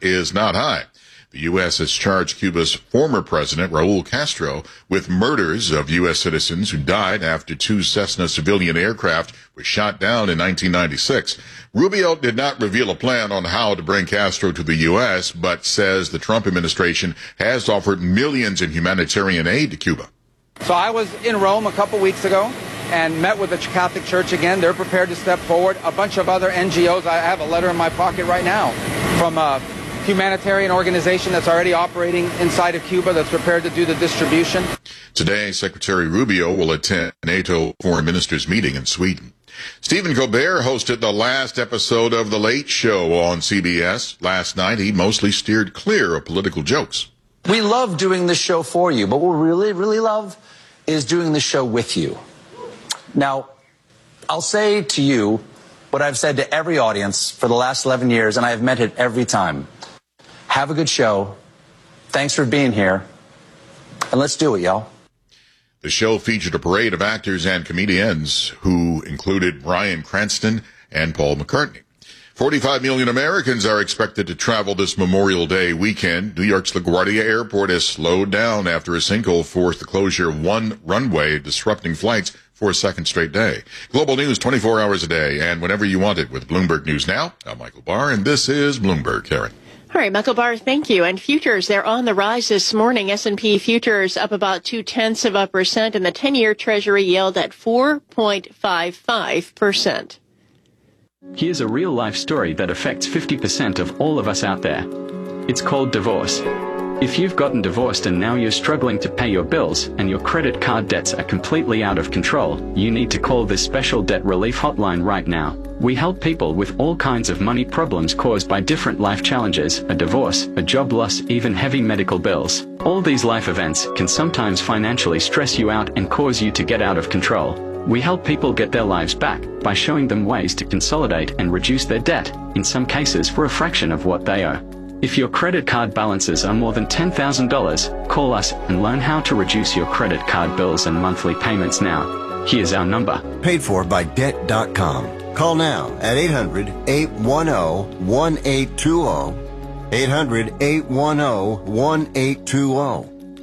is not high. The U.S. has charged Cuba's former president, Raul Castro, with murders of U.S. citizens who died after two Cessna civilian aircraft were shot down in 1996. Rubio did not reveal a plan on how to bring Castro to the U.S., but says the Trump administration has offered millions in humanitarian aid to Cuba. So I was in Rome a couple weeks ago and met with the Catholic Church again. They're prepared to step forward. A bunch of other NGOs. I have a letter in my pocket right now from a humanitarian organization that's already operating inside of Cuba that's prepared to do the distribution. Today, Secretary Rubio will attend NATO foreign ministers meeting in Sweden. Stephen Colbert hosted the last episode of The Late Show on CBS. Last night, he mostly steered clear of political jokes. We love doing this show for you, but what we really, really love is doing the show with you. Now, I'll say to you what I've said to every audience for the last 11 years, and I have meant it every time. Have a good show. Thanks for being here. And let's do it, y'all. The show featured a parade of actors and comedians who included Bryan Cranston and Paul McCartney. 45 million Americans are expected to travel this Memorial Day weekend. New York's LaGuardia Airport has slowed down after a sinkhole forced the closure of one runway, disrupting flights for a second straight day. Global news 24 hours a day and whenever you want it with Bloomberg News Now. I'm Michael Barr, and this is Bloomberg. Karen. All right, Michael Barr, thank you. And futures, they're on the rise this morning. S&P futures up about 0.2%, and the 10-year Treasury yield at 4.55%. Here's a real-life story that affects 50% of all of us out there. It's called divorce. If you've gotten divorced and now you're struggling to pay your bills and your credit card debts are completely out of control, you need to call this special debt relief hotline right now. We help people with all kinds of money problems caused by different life challenges, a divorce, a job loss, even heavy medical bills. All these life events can sometimes financially stress you out and cause you to get out of control. We help people get their lives back by showing them ways to consolidate and reduce their debt, in some cases for a fraction of what they owe. If your credit card balances are more than $10,000, call us and learn how to reduce your credit card bills and monthly payments now. Here's our number. Paid for by Debt.com. Call now at 800-810-1820. 800-810-1820.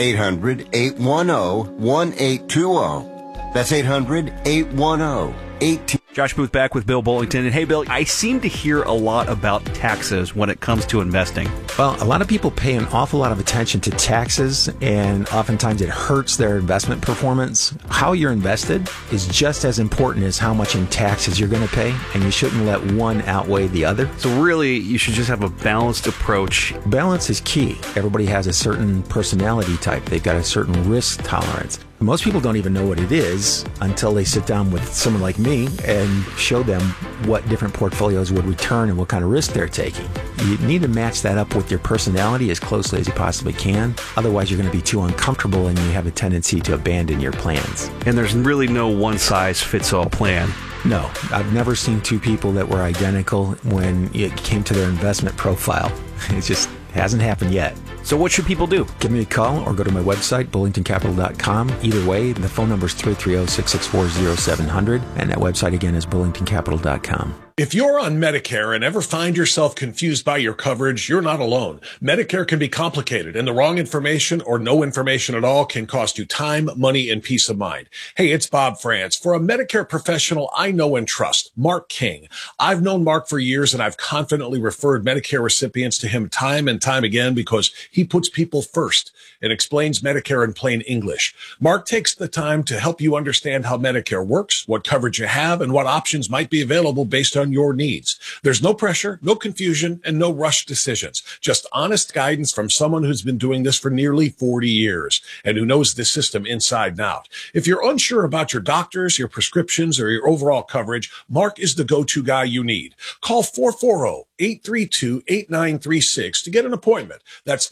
800-810-1820. That's 800-810-1820. Josh Booth back with Bill Bullington. And hey, Bill, I seem to hear a lot about taxes when it comes to investing. Well, a lot of people pay an awful lot of attention to taxes, and oftentimes it hurts their investment performance. How you're invested is just as important as how much in taxes you're going to pay, and you shouldn't let one outweigh the other. So really, you should just have a balanced approach. Balance is key. Everybody has a certain personality type. They've got a certain risk tolerance. Most people don't even know what it is until they sit down with someone like me and show them what different portfolios would return and what kind of risk they're taking. You need to match that up with your personality as closely as you possibly can. Otherwise, you're going to be too uncomfortable and you have a tendency to abandon your plans. And there's really no one-size-fits-all plan. No, I've never seen two people that were identical when it came to their investment profile. It just hasn't happened yet. So what should people do? Give me a call or go to my website, bullingtoncapital.com. Either way, the phone number is 330-664-0700, and that website again is bullingtoncapital.com. If you're on Medicare and ever find yourself confused by your coverage, you're not alone. Medicare can be complicated, and the wrong information or no information at all can cost you time, money, and peace of mind. Hey, it's Bob France. For a Medicare professional I know and trust, Mark King. I've known Mark for years, and I've confidently referred Medicare recipients to him time and time again because he puts people first and explains Medicare in plain English. Mark takes the time to help you understand how Medicare works, what coverage you have, and what options might be available based on your needs. There's no pressure, no confusion, and no rushed decisions. Just honest guidance from someone who's been doing this for nearly 40 years and who knows the system inside and out. If you're unsure about your doctors, your prescriptions, or your overall coverage, Mark is the go-to guy you need. Call 440-832-8936 to get an appointment. That's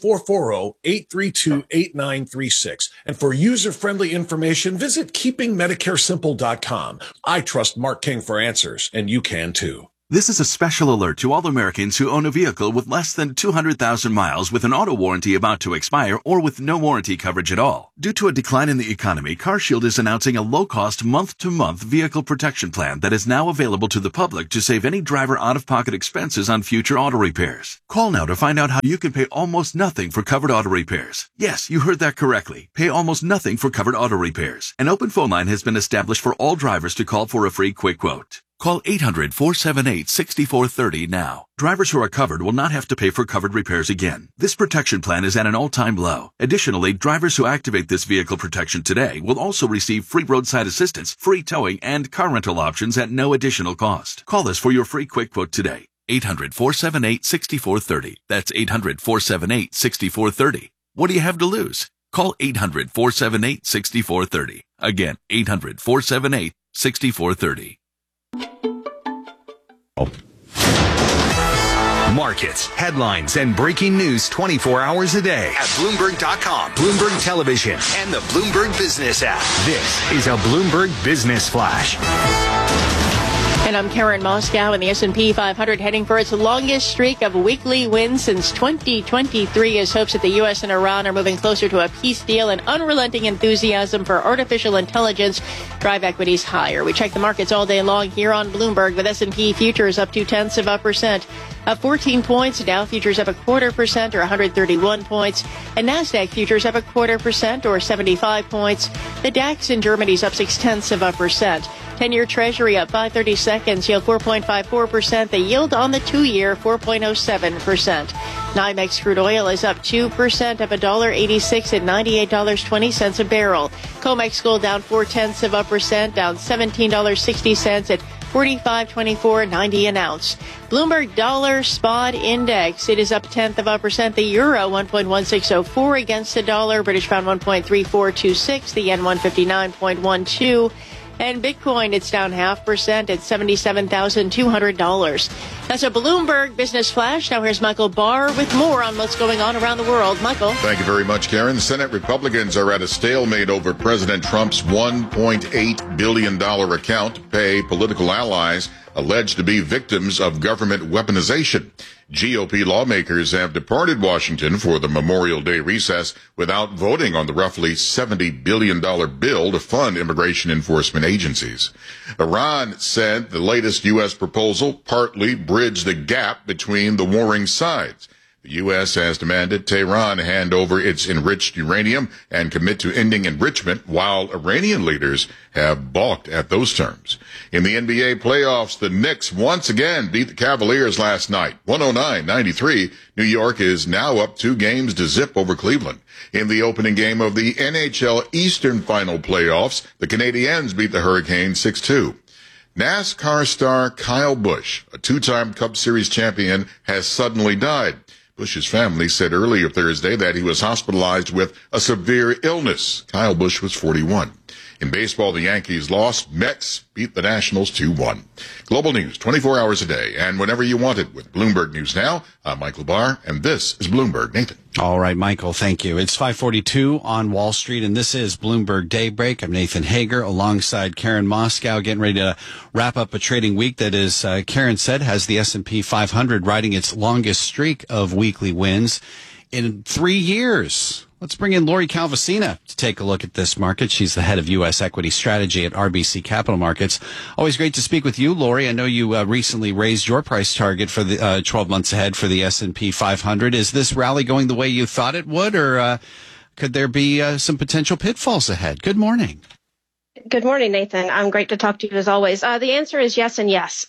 440-832-8936. And for user-friendly information, visit keepingmedicaresimple.com. I trust Mark King for answers, and you can too. This is a special alert to all Americans who own a vehicle with less than 200,000 miles with an auto warranty about to expire or with no warranty coverage at all. Due to a decline in the economy, CarShield is announcing a low-cost month-to-month vehicle protection plan that is now available to the public to save any driver out-of-pocket expenses on future auto repairs. Call now to find out how you can pay almost nothing for covered auto repairs. Yes, you heard that correctly. Pay almost nothing for covered auto repairs. An open phone line has been established for all drivers to call for a free quick quote. Call 800-478-6430 now. Drivers who are covered will not have to pay for covered repairs again. This protection plan is at an all-time low. Additionally, drivers who activate this vehicle protection today will also receive free roadside assistance, free towing, and car rental options at no additional cost. Call us for your free quick quote today. 800-478-6430. That's 800-478-6430. What do you have to lose? Call 800-478-6430. Again, 800-478-6430. Markets, headlines, and breaking news 24 hours a day at Bloomberg.com, Bloomberg Television, and the Bloomberg Business app. This is a Bloomberg Business Flash. And I'm Karen Moscow, and the S&P 500 heading for its longest streak of weekly wins since 2023 as hopes that the U.S. and Iran are moving closer to a peace deal and unrelenting enthusiasm for artificial intelligence drive equities higher. We check the markets all day long here on Bloomberg with S&P futures up 0.2%, up 14 points. Dow futures up 0.25% or 131 points. And NASDAQ futures up 0.25% or 75 points. The DAX in Germany's up 0.6%. 10-year Treasury up 5/30 seconds, yield 4.54%. The yield on the 2-year, 4.07%. NYMEX crude oil is up 2%, up $1.86 at $98.20 a barrel. COMEX gold down 0.4%, down $17.60 at $45.24.90 an ounce. Bloomberg Dollar Spot Index, it is up 0.1%. The euro 1.1604 against the dollar. British pound 1.3426. The yen 159.12. And Bitcoin, it's down 0.5% at $77,200. That's a Bloomberg Business Flash. Now here's Michael Barr with more on what's going on around the world. Michael. Thank you very much, Karen. Senate Republicans are at a stalemate over President Trump's $1.8 billion account to pay political allies alleged to be victims of government weaponization. GOP lawmakers have departed Washington for the Memorial Day recess without voting on the roughly $70 billion bill to fund immigration enforcement agencies. Iran said the latest U.S. proposal partly bridged the gap between the warring sides. The U.S. has demanded Tehran hand over its enriched uranium and commit to ending enrichment, while Iranian leaders have balked at those terms. In the NBA playoffs, the Knicks once again beat the Cavaliers last night, 109-93. New York is now up 2 games to zip over Cleveland. In the opening game of the NHL Eastern Final playoffs, the Canadiens beat the Hurricanes 6-2. NASCAR star Kyle Busch, a 2-time Cup Series champion, has suddenly died. Busch's family said earlier Thursday that he was hospitalized with a severe illness. Kyle Busch was 41. In baseball, the Yankees lost. Mets beat the Nationals 2-1. Global news 24 hours a day and whenever you want it with Bloomberg News Now. I'm Michael Barr, and this is Bloomberg. Nathan. All right, Michael, thank you. It's 5:42 on Wall Street, and this is Bloomberg Daybreak. I'm Nathan Hager alongside Karen Moscow, getting ready to wrap up a trading week that, as Karen said, has the S&P 500 riding its longest streak of weekly wins in 3 years. Let's bring in Lori Calvasina to take a look at this market. She's the head of U.S. equity strategy at RBC Capital Markets. Always great to speak with you, Lori. I know you recently raised your price target for the 12 months ahead for the S&P 500. Is this rally going the way you thought it would, or could there be some potential pitfalls ahead? Good morning. Good morning, Nathan. Great to talk to you as always. The answer is yes and yes.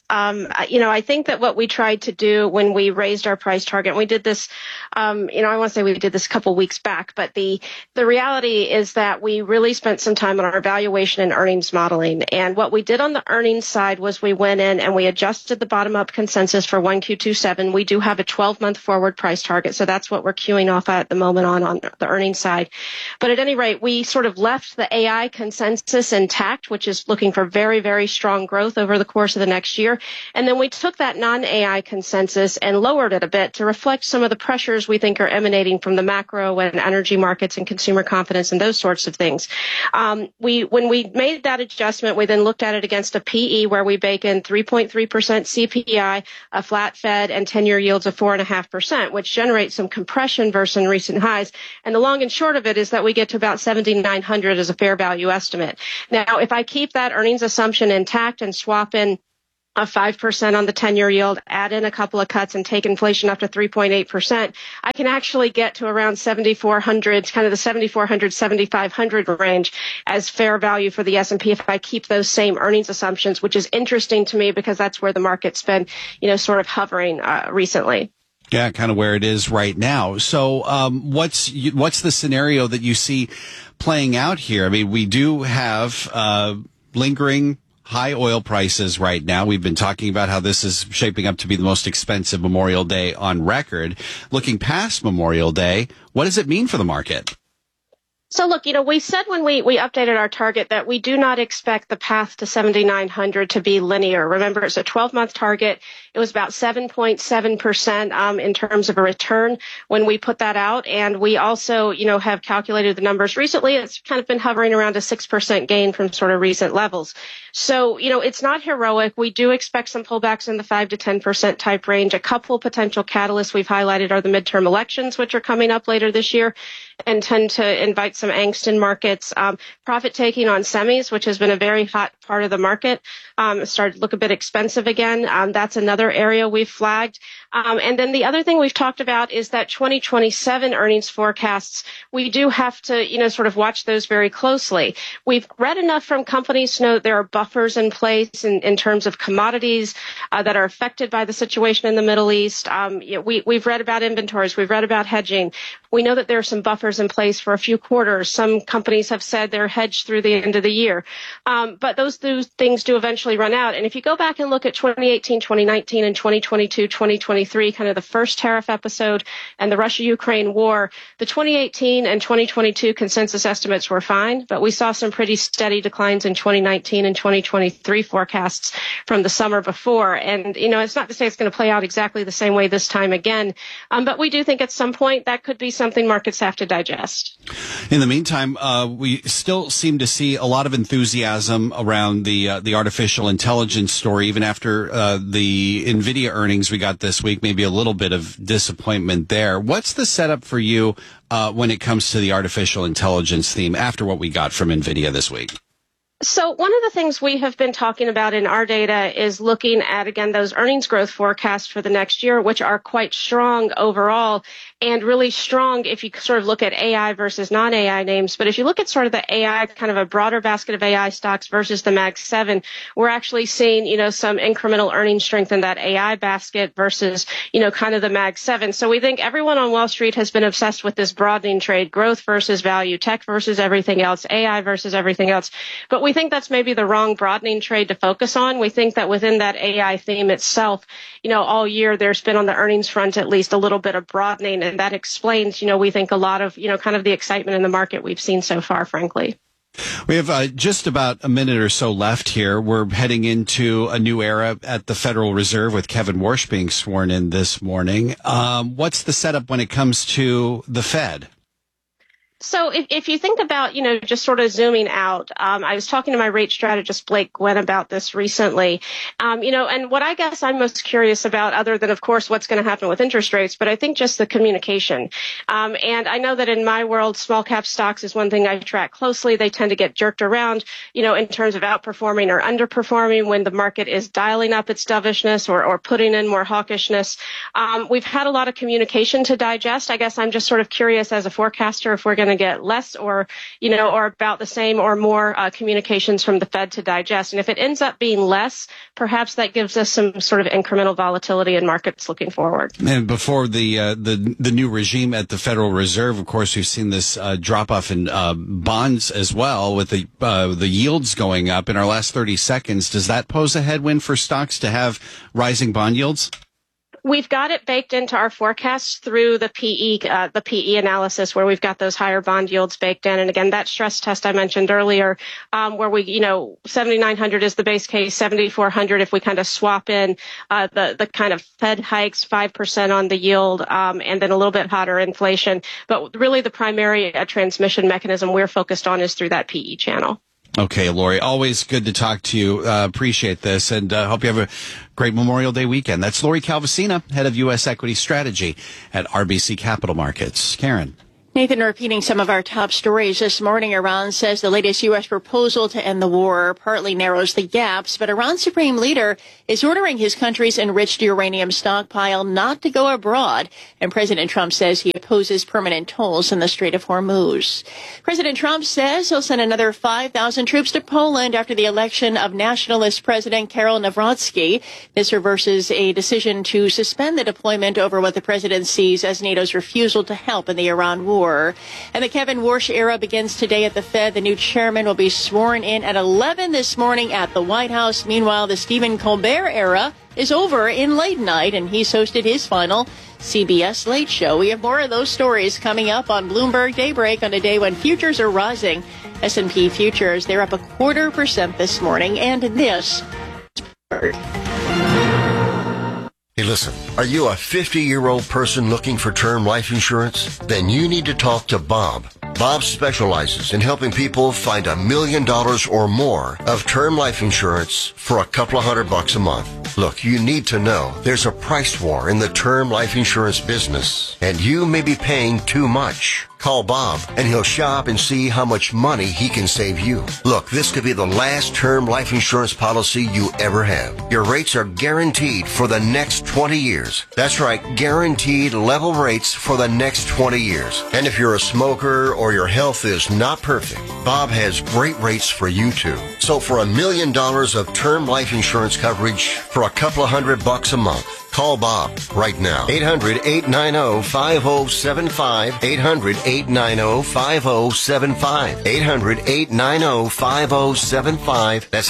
I think that what we tried to do when we raised our price target, and we did this, I want to say we did this a couple weeks back, but the reality is that we really spent some time on our valuation and earnings modeling. And what we did on the earnings side was we went in and we adjusted the bottom-up consensus for 1Q27. We do have a 12-month forward price target, so that's what we're queuing off at the moment on the earnings side. But at any rate, we sort of left the AI consensus intact, which is looking for very, very strong growth over the course of the next year. And then we took that non-AI consensus and lowered it a bit to reflect some of the pressures we think are emanating from the macro and energy markets and consumer confidence and those sorts of things. When we made that adjustment, we then looked at it against a PE where we bake in 3.3% CPI, a flat Fed, and 10-year yields of 4.5%, which generates some compression versus recent highs. And the long and short of it is that we get to about 7,900 as a fair value estimate. Now, if I keep that earnings assumption intact and swap in a 5% on the 10-year yield, add in a couple of cuts and take inflation up to 3.8%, I can actually get to around 7,400, kind of the 7,400, 7,500 range as fair value for the S&P if I keep those same earnings assumptions, which is interesting to me because that's where the market's been, sort of hovering recently. Yeah, kind of where it is right now. So, what's the scenario that you see playing out here? I mean, we do have lingering high oil prices right now. We've been talking about how this is shaping up to be the most expensive Memorial Day on record. Looking past Memorial Day, what does it mean for the market? So look, we said when we updated our target that we do not expect the path to 7,900 to be linear. Remember, it's a 12-month target. It was about 7.7% in terms of a return when we put that out. And we also, have calculated the numbers recently. It's kind of been hovering around a 6% gain from sort of recent levels. So, it's not heroic. We do expect some pullbacks in the 5 to 10% type range. A couple potential catalysts we've highlighted are the midterm elections, which are coming up later this year and tend to invite some angst in markets. Profit taking on semis, which has been a very hot part of the market, started to look a bit expensive again. That's another area we've flagged. And then the other thing we've talked about is that 2027 earnings forecasts, we do have to, sort of watch those very closely. We've read enough from companies to know that there are buffers in place in terms of commodities that are affected by the situation in the Middle East. We've read about inventories. We've read about hedging. We know that there are some buffers in place for a few quarters. Some companies have said they're hedged through the end of the year. But those things do eventually run out. And if you go back and look at 2018, 2019, and 2022, 2023, kind of the first tariff episode and the Russia-Ukraine war, the 2018 and 2022 consensus estimates were fine, but we saw some pretty steady declines in 2019 and 2023 forecasts from the summer before. And, it's not to say it's going to play out exactly the same way this time again, but we do think at some point that could be something markets have to digest. In the meantime, we still seem to see a lot of enthusiasm around the artificial intelligence story, even after the NVIDIA earnings we got this week, maybe a little bit of disappointment there. What's the setup for you when it comes to the artificial intelligence theme after what we got from NVIDIA this week? So one of the things we have been talking about in our data is looking at, again, those earnings growth forecasts for the next year, which are quite strong overall and really strong if you sort of look at AI versus non-AI names. But if you look at sort of the AI, kind of a broader basket of AI stocks versus the Mag 7, we're actually seeing, some incremental earnings strength in that AI basket versus, kind of the Mag 7. So we think everyone on Wall Street has been obsessed with this broadening trade, growth versus value, tech versus everything else, AI versus everything else. But we think that's maybe the wrong broadening trade to focus on. We think that within that AI theme itself, all year there's been on the earnings front at least a little bit of broadening, and that explains, we think a lot of, kind of the excitement in the market we've seen so far, frankly. We have just about a minute or so left here. We're heading into a new era at the Federal Reserve with Kevin Warsh being sworn in this morning. What's the setup when it comes to the Fed? So if you think about, just sort of zooming out, I was talking to my rate strategist, Blake Gwynn, about this recently, and what I guess I'm most curious about, other than, of course, what's going to happen with interest rates, but I think just the communication. And I know that in my world, small cap stocks is one thing I track closely. They tend to get jerked around, in terms of outperforming or underperforming when the market is dialing up its dovishness or putting in more hawkishness. We've had a lot of communication to digest. I guess I'm just sort of curious as a forecaster if we're going to get less or about the same or more communications from the Fed to digest. And if it ends up being less, perhaps that gives us some sort of incremental volatility in markets looking forward. And before the new regime at the Federal Reserve, of course, we've seen this drop off in bonds as well, with the yields going up in our last 30 seconds. Does that pose a headwind for stocks to have rising bond yields? We've got it baked into our forecasts through the PE analysis, where we've got those higher bond yields baked in. And again, that stress test I mentioned earlier, where we, 7,900 is the base case, 7,400 if we kind of swap in the kind of Fed hikes, 5% on the yield, and then a little bit hotter inflation. But really, the primary transmission mechanism we're focused on is through that PE channel. Okay, Lori, always good to talk to you. Appreciate this, and hope you have a great Memorial Day weekend. That's Lori Calvasina, head of U.S. Equity Strategy at RBC Capital Markets. Karen. Nathan, repeating some of our top stories this morning, Iran says the latest U.S. proposal to end the war partly narrows the gaps, but Iran's supreme leader is ordering his country's enriched uranium stockpile not to go abroad, and President Trump says he opposes permanent tolls in the Strait of Hormuz. President Trump says he'll send another 5,000 troops to Poland after the election of nationalist President Karol Nawrocki. This reverses a decision to suspend the deployment over what the president sees as NATO's refusal to help in the Iran war. And the Kevin Warsh era begins today at the Fed. The new chairman will be sworn in at 11 this morning at the White House. Meanwhile, the Stephen Colbert era is over in late night, and he's hosted his final CBS Late Show. We have more of those stories coming up on Bloomberg Daybreak on a day when futures are rising. S&P futures, they're up 0.25% this morning, and this. Hey, listen, are you a 50-year-old person looking for term life insurance? Then you need to talk to Bob. Bob specializes in helping people find $1 million or more of term life insurance for a couple of $100 a month. Look, you need to know there's a price war in the term life insurance business, and you may be paying too much. Call Bob, and he'll shop and see how much money he can save you. Look, this could be the last term life insurance policy you ever have. Your rates are guaranteed for the next 20 years. That's right, guaranteed level rates for the next 20 years. And if you're a smoker or your health is not perfect, Bob has great rates for you too. So for $1 million of term life insurance coverage for a couple of $100 a month, call Bob right now. 800-890-5075. 800-890-5075. 800-890-5075. That's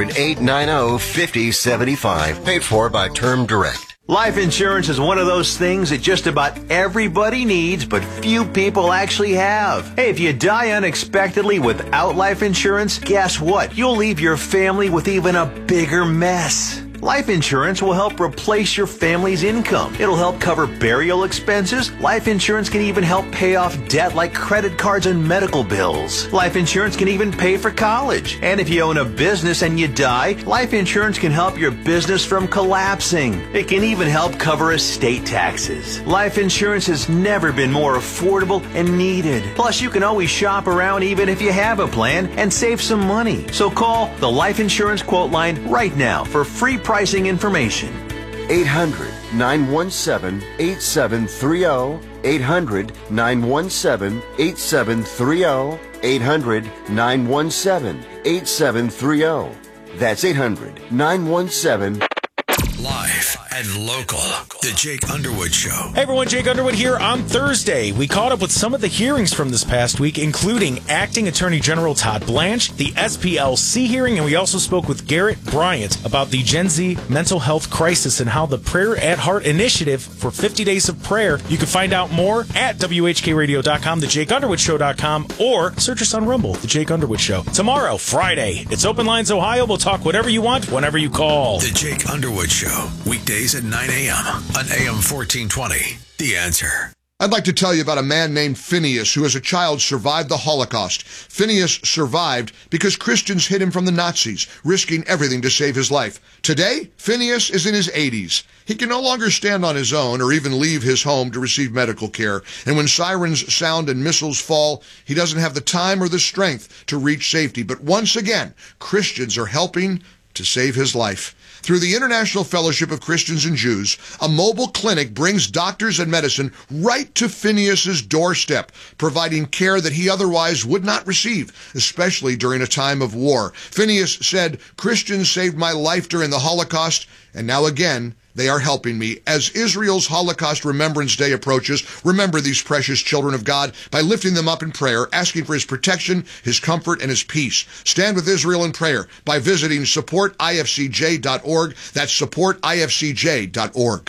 800-890-5075. Paid for by Term Direct. Life insurance is one of those things that just about everybody needs, but few people actually have. Hey, if you die unexpectedly without life insurance, guess what? You'll leave your family with even a bigger mess. Life insurance will help replace your family's income. It'll help cover burial expenses. Life insurance can even help pay off debt like credit cards and medical bills. Life insurance can even pay for college. And if you own a business and you die, life insurance can help your business from collapsing. It can even help cover estate taxes. Life insurance has never been more affordable and needed. Plus, you can always shop around even if you have a plan and save some money. So call the Life Insurance Quote Line right now for free pricing information. 800-917-8730. 800-917-8730. 800-917-8730. That's 800-917. Live and local. The Jake Underwood Show. Hey everyone, Jake Underwood here. On Thursday, we caught up with some of the hearings from this past week, including Acting Attorney General Todd Blanche, the SPLC hearing, and we also spoke with Garrett Bryant about the Gen Z mental health crisis and how the Prayer at Heart initiative for 50 Days of Prayer. You can find out more at WHKRadio.com, thejakeunderwoodshow.com, or search us on Rumble, The Jake Underwood Show. Tomorrow, Friday, it's Open Lines Ohio. We'll talk whatever you want, whenever you call. The Jake Underwood Show, weekdays at 9 a.m. on AM 1420. The Answer. I'd like to tell you about a man named Phineas who as a child survived the Holocaust. Phineas survived because Christians hid him from the Nazis, risking everything to save his life. Today, Phineas is in his 80s. He can no longer stand on his own or even leave his home to receive medical care. And when sirens sound and missiles fall, he doesn't have the time or the strength to reach safety. But once again, Christians are helping to save his life. Through the International Fellowship of Christians and Jews, a mobile clinic brings doctors and medicine right to Phineas's doorstep, providing care that he otherwise would not receive, especially during a time of war. Phineas said, "Christians saved my life during the Holocaust, and now again, they are helping me." As Israel's Holocaust Remembrance Day approaches, remember these precious children of God by lifting them up in prayer, asking for his protection, his comfort, and his peace. Stand with Israel in prayer by visiting supportifcj.org. That's supportifcj.org.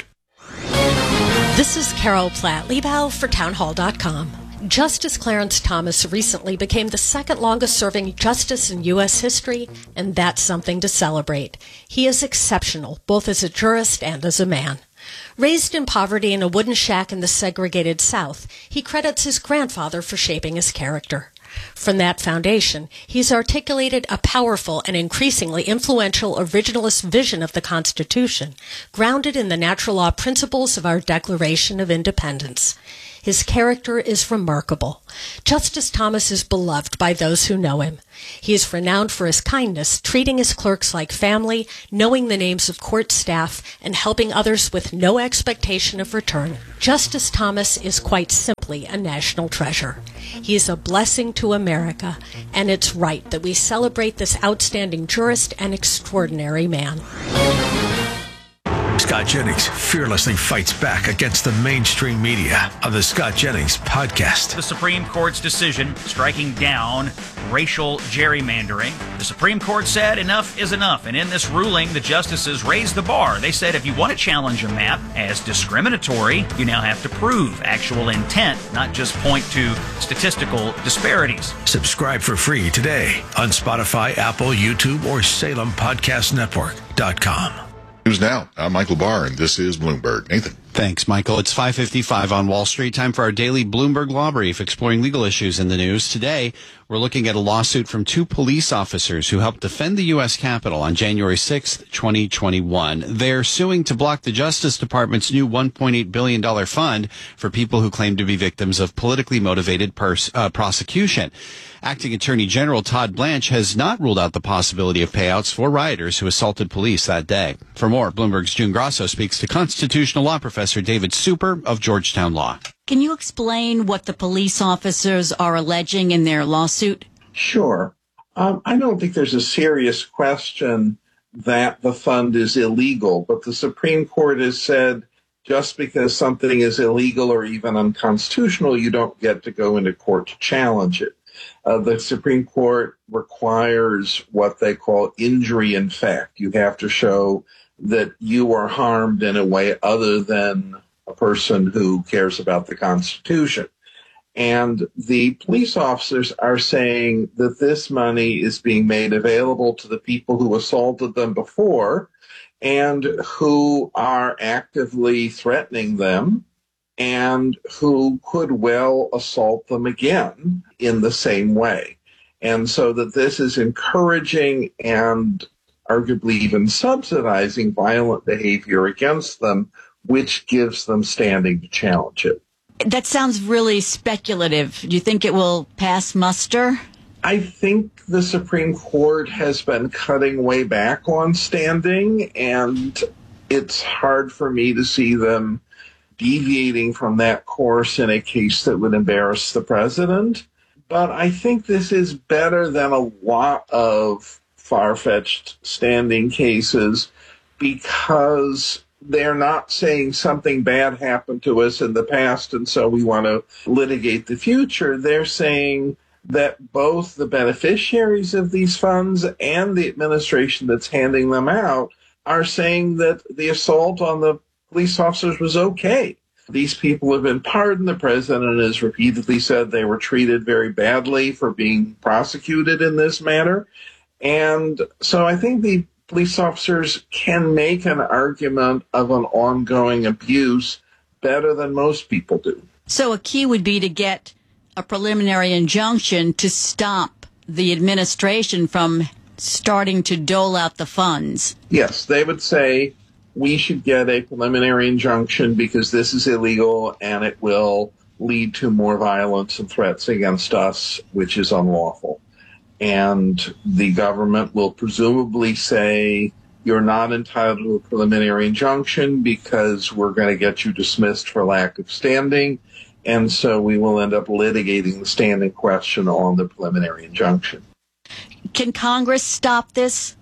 This is Carol Platt-Liebau for townhall.com. Justice Clarence Thomas recently became the second longest-serving justice in U.S. history, and that's something to celebrate. He is exceptional, both as a jurist and as a man. Raised in poverty in a wooden shack in the segregated South, he credits his grandfather for shaping his character. From that foundation, he's articulated a powerful and increasingly influential originalist vision of the Constitution, grounded in the natural law principles of our Declaration of Independence. His character is remarkable. Justice Thomas is beloved by those who know him. He is renowned for his kindness, treating his clerks like family, knowing the names of court staff, and helping others with no expectation of return. Justice Thomas is quite simply a national treasure. He is a blessing to America, and it's right that we celebrate this outstanding jurist and extraordinary man. Scott Jennings fearlessly fights back against the mainstream media on the Scott Jennings podcast. The Supreme Court's decision striking down racial gerrymandering. The Supreme Court said enough is enough, and in this ruling, the justices raised the bar. They said if you want to challenge a map as discriminatory, you now have to prove actual intent, not just point to statistical disparities. Subscribe for free today on Spotify, Apple, YouTube, or SalemPodcastNetwork.com. News now. I'm Michael Barr, and this is Bloomberg. Nathan. Thanks, Michael. It's 5:55 on Wall Street. Time for our daily Bloomberg Law Brief, exploring legal issues in the news. Today, we're looking at a lawsuit from two police officers who helped defend the U.S. Capitol on January 6th, 2021. They're suing to block the Justice Department's new $1.8 billion fund for people who claim to be victims of politically motivated prosecution. Acting Attorney General Todd Blanche has not ruled out the possibility of payouts for rioters who assaulted police that day. For more, Bloomberg's June Grasso speaks to constitutional law professor David Super of Georgetown Law. Can you explain what the police officers are alleging in their lawsuit? Sure. I don't think there's a serious question that the fund is illegal, but the Supreme Court has said just because something is illegal or even unconstitutional, you don't get to go into court to challenge it. The Supreme Court requires what they call injury in fact. You have to show that you are harmed in a way other than a person who cares about the Constitution. And the police officers are saying that this money is being made available to the people who assaulted them before and who are actively threatening them and who could well assault them again in the same way. And so that this is encouraging and arguably even subsidizing violent behavior against them, which gives them standing to challenge it. That sounds really speculative. Do you think it will pass muster? I think the Supreme Court has been cutting way back on standing, and it's hard for me to see them deviating from that course in a case that would embarrass the president. But I think this is better than a lot of far-fetched standing cases because they're not saying something bad happened to us in the past and so we want to litigate the future. They're saying that both the beneficiaries of these funds and the administration that's handing them out are saying that the assault on the police officers was okay. These people have been pardoned. The president has repeatedly said they were treated very badly for being prosecuted in this manner. And so I think the police officers can make an argument of an ongoing abuse better than most people do. So a key would be to get a preliminary injunction to stop the administration from starting to dole out the funds. Yes, they would say we should get a preliminary injunction because this is illegal and it will lead to more violence and threats against us, which is unlawful. And the government will presumably say, you're not entitled to a preliminary injunction because we're going to get you dismissed for lack of standing. And so we will end up litigating the standing question on the preliminary injunction. Can Congress stop this?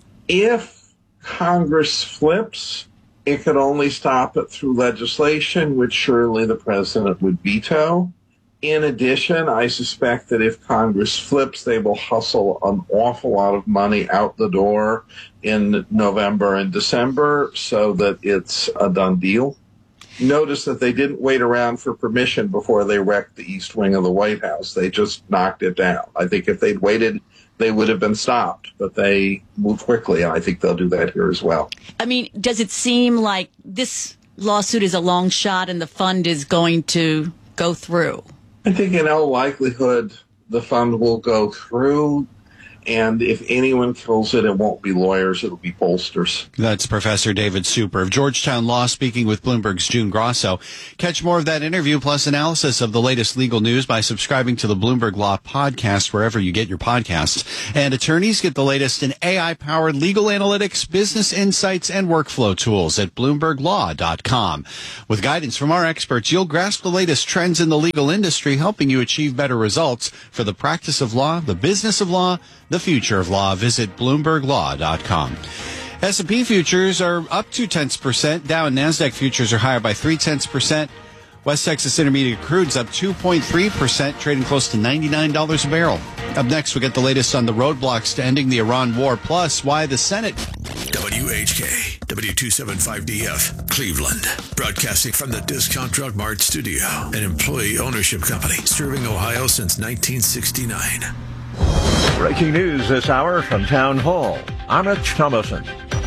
If Congress flips, it could only stop it through legislation, which surely the president would veto. In addition, I suspect that if Congress flips, they will hustle an awful lot of money out the door in November and December so that it's a done deal. notice that they didn't wait around for permission before they wrecked the east wing of the White House. They just knocked it down. I think if they'd waited, they would have been stopped, but they moved quickly, and I think they'll do that here as well. I mean, does it seem like this lawsuit is a long shot and the fund is going to go through? I think in all likelihood, the fund will go through. And if anyone kills it, it won't be lawyers, it'll be pollsters. That's Professor David Super of Georgetown Law speaking with Bloomberg's June Grosso. Catch more of that interview plus analysis of the latest legal news by subscribing to the Bloomberg Law podcast wherever you get your podcasts. And attorneys get the latest in AI-powered legal analytics, business insights, and workflow tools at BloombergLaw.com. With guidance from our experts, you'll grasp the latest trends in the legal industry, helping you achieve better results for the practice of law, the business of law, the future of law. Visit BloombergLaw.com. S&P futures are up 0.2%. Dow and NASDAQ futures are higher by 0.3%. West Texas Intermediate crude's up 2.3%, trading close to $99 a barrel. Up next, we get the latest on the roadblocks to ending the Iran war, plus why the Senate... WHK, W275DF, Cleveland. Broadcasting from the Discount Drug Mart studio, an employee ownership company serving Ohio since 1969. Breaking news this hour from Town Hall. I'm Rich Thomason.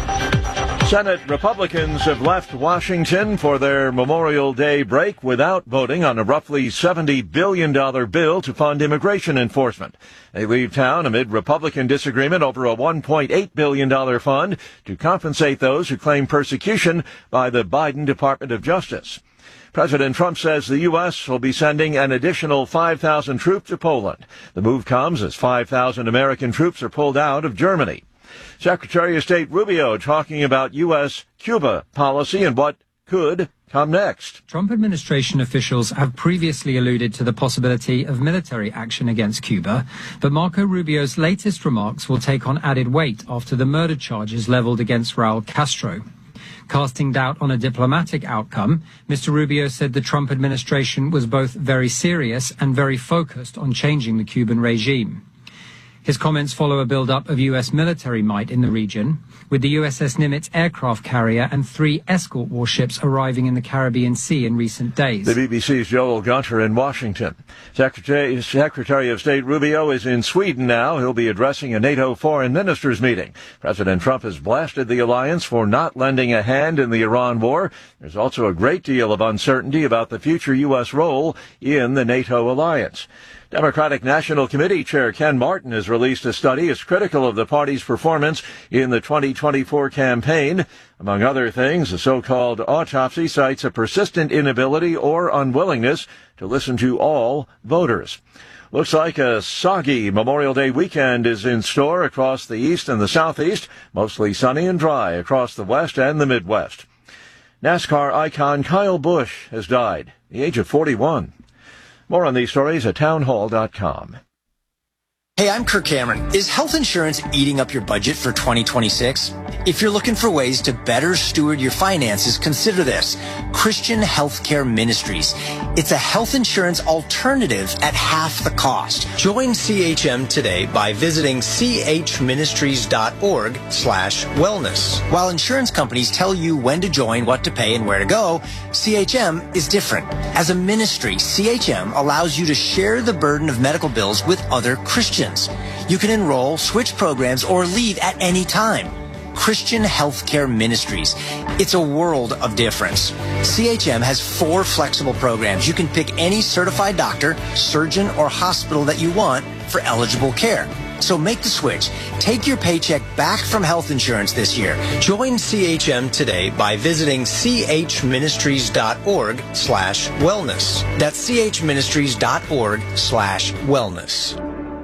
Senate Republicans have left Washington for their Memorial Day break without voting on a roughly $70 billion bill to fund immigration enforcement. They leave town amid Republican disagreement over a $1.8 billion fund to compensate those who claim persecution by the Biden Department of Justice. President Trump says the U.S. will be sending an additional 5,000 troops to Poland. The move comes as 5,000 American troops are pulled out of Germany. Secretary of State Rubio talking about U.S.-Cuba policy and what could come next. Trump administration officials have previously alluded to the possibility of military action against Cuba, but Marco Rubio's latest remarks will take on added weight after the murder charges leveled against Raul Castro. Casting doubt on a diplomatic outcome, Mr. Rubio said the Trump administration was both very serious and very focused on changing the Cuban regime. His comments follow a build-up of U.S. military might in the region, with the USS Nimitz aircraft carrier and 3 escort warships arriving in the Caribbean Sea in recent days. The BBC's Joel Gunter in Washington. Secretary of State Rubio is in Sweden now. He'll be addressing a NATO foreign ministers meeting. President Trump has blasted the alliance for not lending a hand in the Iran war. There's also a great deal of uncertainty about the future U.S. role in the NATO alliance. Democratic National Committee Chair Ken Martin has released a study as critical of the party's performance in the 2024 campaign. Among other things, the so-called autopsy cites a persistent inability or unwillingness to listen to all voters. Looks like a soggy Memorial Day weekend is in store across the east and the southeast, mostly sunny and dry across the west and the Midwest. NASCAR icon Kyle Busch has died at the age of 41. More on these stories at townhall.com. Hey, I'm Kirk Cameron. Is health insurance eating up your budget for 2026? If you're looking for ways to better steward your finances, consider this. Christian Healthcare Ministries. It's a health insurance alternative at half the cost. Join CHM today by visiting chministries.org/wellness. While insurance companies tell you when to join, what to pay, and where to go, CHM is different. As a ministry, CHM allows you to share the burden of medical bills with other Christians. You can enroll, switch programs, or leave at any time. Christian Healthcare Ministries. It's a world of difference. CHM has 4 flexible programs. You can pick any certified doctor, surgeon, or hospital that you want for eligible care. So make the switch. Take your paycheck back from health insurance this year. Join CHM today by visiting chministries.org/wellness. That's chministries.org/wellness.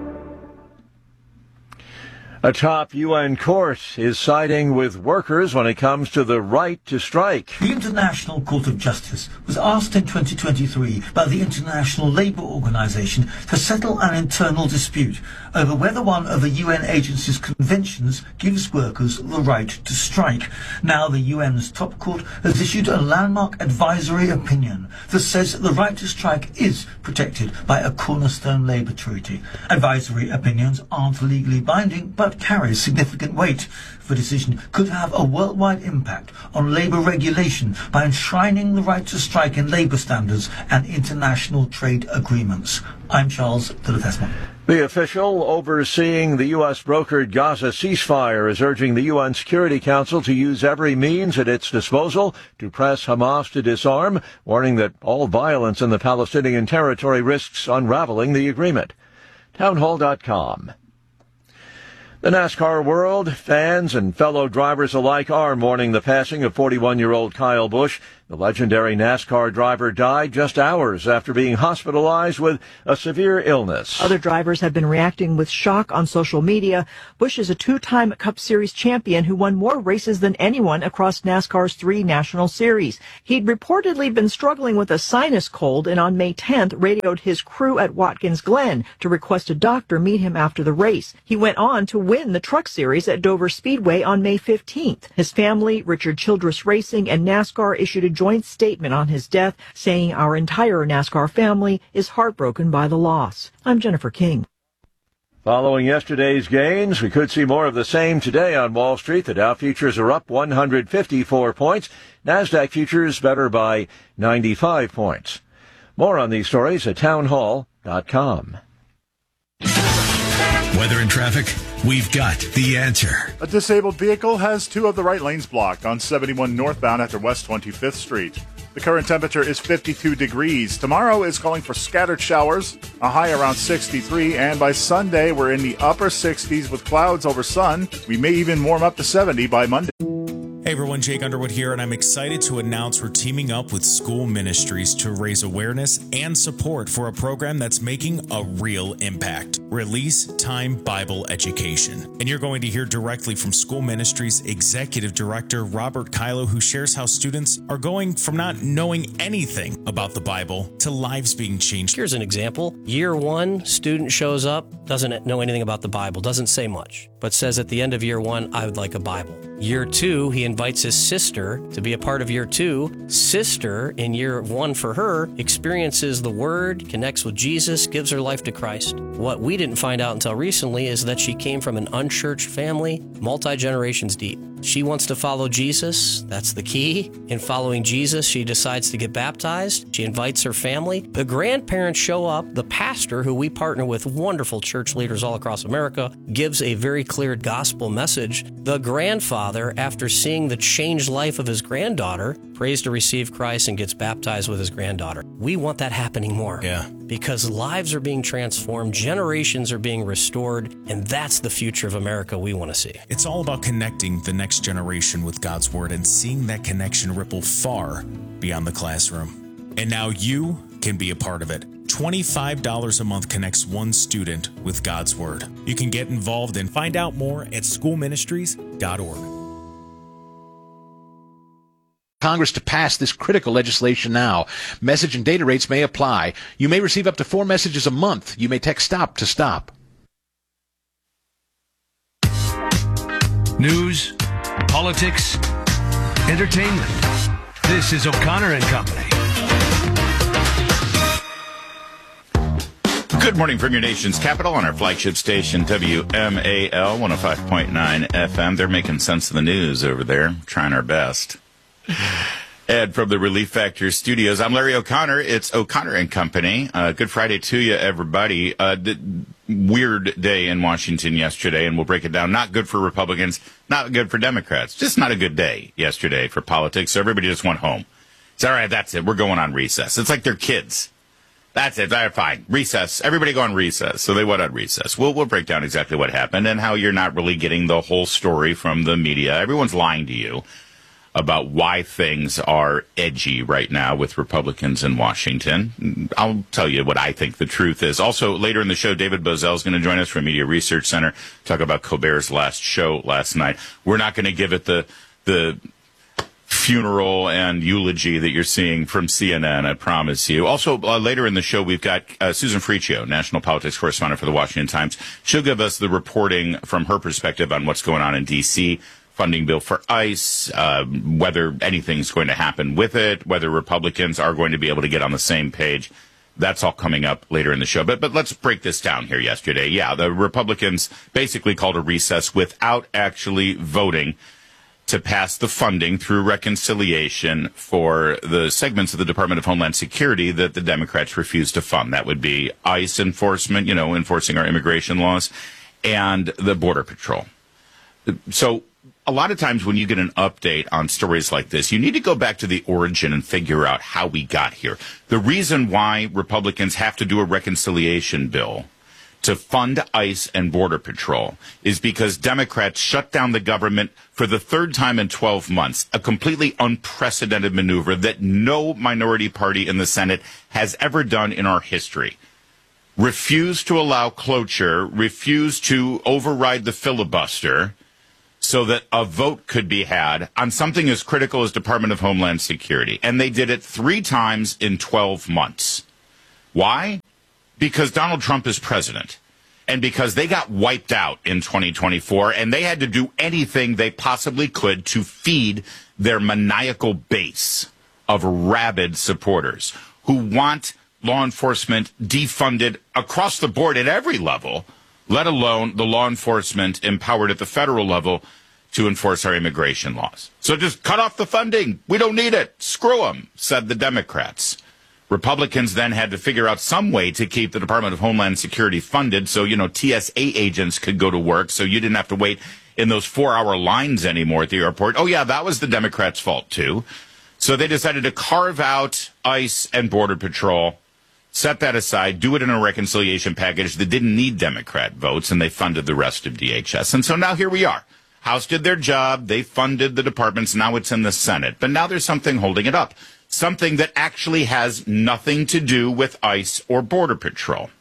A top UN court is siding with workers when it comes to the right to strike. The International Court of Justice was asked in 2023 by the International Labour Organization to settle an internal dispute over whether one of the UN agency's conventions gives workers the right to strike. Now the UN's top court has issued a landmark advisory opinion that says that the right to strike is protected by a cornerstone labour treaty. Advisory opinions aren't legally binding, but doubt carries significant weight. The decision could have a worldwide impact on labour regulation by enshrining the right to strike in labour standards and international trade agreements. I'm Charles Dillefesman. The official overseeing the U.S. brokered Gaza ceasefire is urging the UN Security Council to use every means at its disposal to press Hamas to disarm, warning that all violence in the Palestinian territory risks unraveling the agreement. Townhall.com. The NASCAR world, fans and fellow drivers alike are mourning the passing of 41-year-old Kyle Busch. The legendary NASCAR driver died just hours after being hospitalized with a severe illness. Other drivers have been reacting with shock on social media. Busch is a two-time Cup Series champion who won more races than anyone across NASCAR's 3 national series. He'd reportedly been struggling with a sinus cold and on May 10th radioed his crew at Watkins Glen to request a doctor meet him after the race. He went on to win the Truck Series at Dover Speedway on May 15th. His family, Richard Childress Racing, and NASCAR issued a joint statement on his death, saying our entire NASCAR family is heartbroken by the loss. I'm Jennifer King. Following yesterday's gains, we could see more of the same today on Wall Street. The Dow futures are up 154 points. NASDAQ futures better by 95 points. More on these stories at townhall.com. Weather and traffic, we've got the answer. A disabled vehicle has 2 of the right lanes blocked on 71 northbound after West 25th Street. The current temperature is 52 degrees. Tomorrow is calling for scattered showers, a high around 63, and by Sunday we're in the upper 60s with clouds over sun. We may even warm up to 70 by Monday. Hey everyone, Jake Underwood here, and I'm excited to announce we're teaming up with School Ministries to raise awareness and support for a program that's making a real impact. Release Time Bible Education. And you're going to hear directly from School Ministries Executive Director Robert Kylo, who shares how students are going from not knowing anything about the Bible to lives being changed. Here's an example. Year 1, student shows up, doesn't know anything about the Bible, doesn't say much, but says at the end of year 1, I would like a Bible. Year 2, he invites his sister to be a part of year 2. Sister, in year 1 for her, experiences the Word, connects with Jesus, gives her life to Christ. What we didn't find out until recently is that she came from an unchurched family, multi-generations deep. She wants to follow Jesus. That's the key. In following Jesus, she decides to get baptized. She invites her family. The grandparents show up. The pastor, who we partner with wonderful church leaders all across America, gives a very clear gospel message. The grandfather, after seeing the changed life of his granddaughter, prays to receive Christ and gets baptized with his granddaughter. We want that happening more. Yeah. Because lives are being transformed, generations are being restored, and that's the future of America we want to see. It's all about connecting the next generation with God's Word and seeing that connection ripple far beyond the classroom. And now you can be a part of it. $25 a month connects one student with God's Word. You can get involved and find out more at schoolministries.org. Congress to pass this critical legislation now. Message and data rates may apply. You may receive up to 4 messages a month. You may text STOP to stop. News, politics, entertainment. This is O'Connor and Company. Good morning from your nation's capital on our flagship station, WMAL 105.9 FM. They're making sense of the news over there, trying our best. Ed from the Relief Factor Studios. I'm Larry O'Connor. It's O'Connor and Company. Good Friday to you, everybody. Weird day in Washington yesterday, and we'll break it down. Not good for Republicans, not good for Democrats. Just not a good day yesterday for politics. So everybody just went home. It's all right, that's it. We're going on recess. It's like they're kids. That's it. All right, fine. Recess. Everybody go on recess. So they went on recess. We'll break down exactly what happened and how you're not really getting the whole story from the media. Everyone's lying to you about why things are edgy right now with Republicans in Washington. I'll tell you what I think the truth is. Also, later in the show, David Bozell is going to join us from Media Research Center, talk about Colbert's last show last night. We're not going to give it the funeral and eulogy that you're seeing from CNN, I promise you. Also, later in the show, we've got Susan Friccio, national politics correspondent for the Washington Times. She'll give us the reporting from her perspective on what's going on in D.C., funding bill for ICE, whether anything's going to happen with it, whether Republicans are going to be able to get on the same page That's all coming up later in the show. But let's break this down here yesterday. Yeah, the Republicans basically called a recess without actually voting to pass the funding through reconciliation for the segments of the Department of Homeland Security that the Democrats refused to fund. That would be ICE enforcement, enforcing our immigration laws, and the Border Patrol. So a lot of times when you get an update on stories like this, you need to go back to the origin and figure out how we got here. The reason why Republicans have to do a reconciliation bill to fund ICE and Border Patrol is because Democrats shut down the government for the third time in 12 months, a completely unprecedented maneuver that no minority party in the Senate has ever done in our history. Refused to allow cloture, refused to override the filibuster so that a vote could be had on something as critical as Department of Homeland Security. And they did it 3 times in 12 months. Why? Because Donald Trump is president. And because they got wiped out in 2024, and they had to do anything they possibly could to feed their maniacal base of rabid supporters who want law enforcement defunded across the board at every level, let alone the law enforcement empowered at the federal level to enforce our immigration laws. So just cut off the funding. We don't need it. Screw them, said the Democrats. Republicans then had to figure out some way to keep the Department of Homeland Security funded so, TSA agents could go to work so you didn't have to wait in those 4-hour lines anymore at the airport. Oh, yeah, that was the Democrats' fault, too. So they decided to carve out ICE and Border Patrol, set that aside, do it in a reconciliation package that didn't need Democrat votes, and they funded the rest of DHS. And so now here we are. House did their job. They funded the departments. Now it's in the Senate. But now there's something holding it up. Something that actually has nothing to do with ICE or Border Patrol.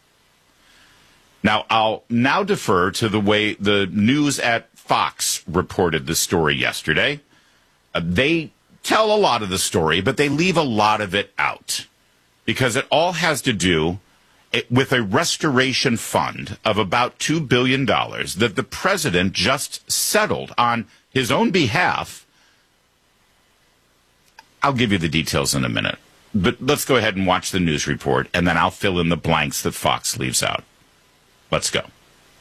Now, I'll now defer to the way the news at Fox reported the story yesterday. They tell a lot of the story, but they leave a lot of it out because it all has to do with a restoration fund of about $2 billion that the president just settled on his own behalf. I'll give you the details in a minute, but let's go ahead and watch the news report, and then I'll fill in the blanks that Fox leaves out. Let's go.